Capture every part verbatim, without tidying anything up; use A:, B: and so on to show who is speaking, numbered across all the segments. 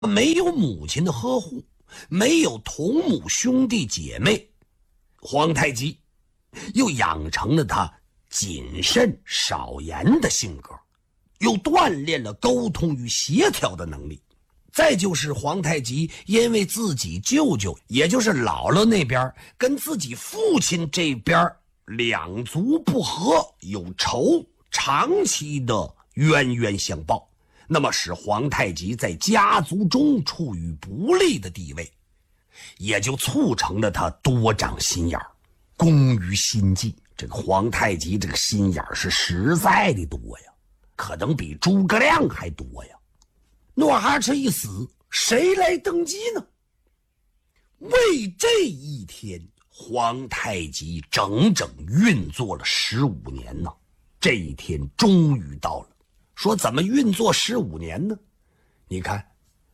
A: 没有母亲的呵护，没有同母兄弟姐妹，皇太极又养成了他谨慎少言的性格，又锻炼了沟通与协调的能力。再就是皇太极因为自己舅舅也就是姥姥那边跟自己父亲这边两族不和有仇，长期的冤冤相报，那么使皇太极在家族中处于不利的地位，也就促成了他多长心眼儿，工于心计。这个皇太极这个心眼儿是实在的多呀，可能比诸葛亮还多呀。努尔哈赤一死，谁来登基呢？为这一天，皇太极整整运作了十五年呢。这一天终于到了。说怎么运作十五年呢？你看，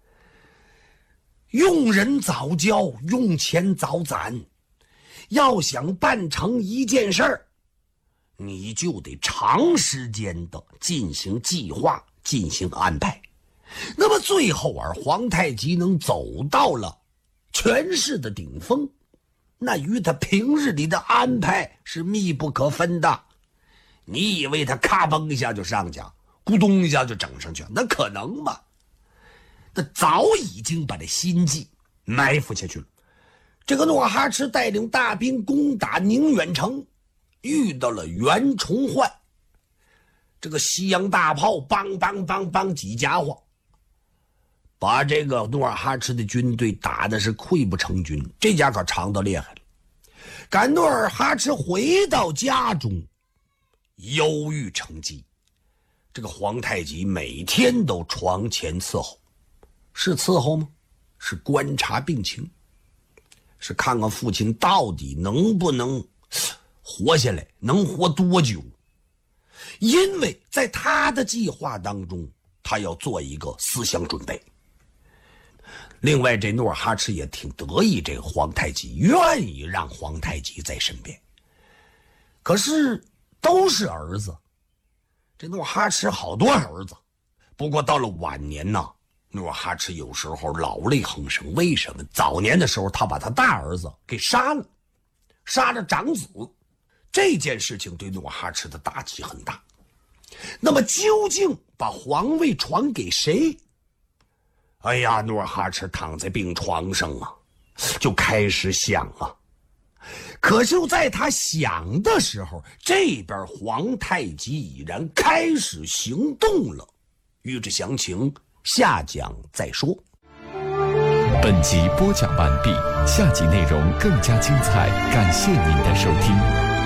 A: 用人早教，用钱早攒。要想办成一件事儿，你就得长时间的进行计划，进行安排。那么最后啊，皇太极能走到了权势的顶峰，那与他平日里的安排是密不可分的。你以为他咔嘣一下就上去，咕咚一下就整上去，那可能吗？他早已经把这心计埋伏下去了。这个努尔哈赤带领大兵攻打宁远城，遇到了袁崇焕，这个西洋大炮梆梆梆梆几家伙，把这个努尔哈赤的军队打的是溃不成军，这家可长得厉害了。赶努尔哈赤回到家中，忧郁成疾。这个皇太极每天都床前伺候，是伺候吗？是观察病情，是看看父亲到底能不能活下来，能活多久。因为在他的计划当中，他要做一个思想准备。另外，这努尔哈赤也挺得意，这个皇太极愿意让皇太极在身边。可是都是儿子，这努尔哈赤好多儿子，不过到了晚年呢，努尔哈赤有时候老泪横生。为什么？早年的时候他把他大儿子给杀了，杀了长子，这件事情对努尔哈赤的打击很大。那么究竟把皇位传给谁？哎呀，努尔哈赤躺在病床上啊，就开始想啊。可就在他想的时候，这边皇太极已然开始行动了。欲知详情，下讲再说。
B: 本集播讲完毕，下集内容更加精彩，感谢您的收听。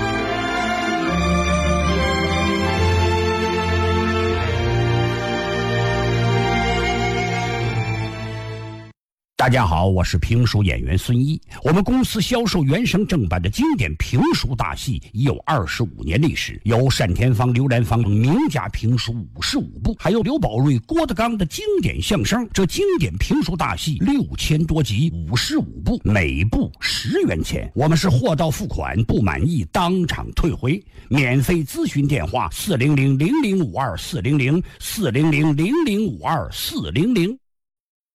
C: 大家好，我是评书演员孙一。我们公司销售原声正版的经典评书大戏已有二十五年历史，有单田芳、刘兰芳等名家评书五十五部，还有刘宝瑞、郭德纲的经典相声。这经典评书大戏六千多集，五十五部，每部十元钱。我们是货到付款，不满意当场退回。免费咨询电话：四零零零零五二四零零四零零零零五二四零零。